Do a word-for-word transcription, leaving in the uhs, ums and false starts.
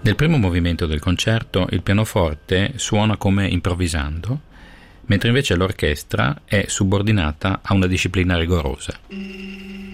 Nel primo movimento del concerto il pianoforte suona come improvvisando, mentre invece l'orchestra è subordinata a una disciplina rigorosa.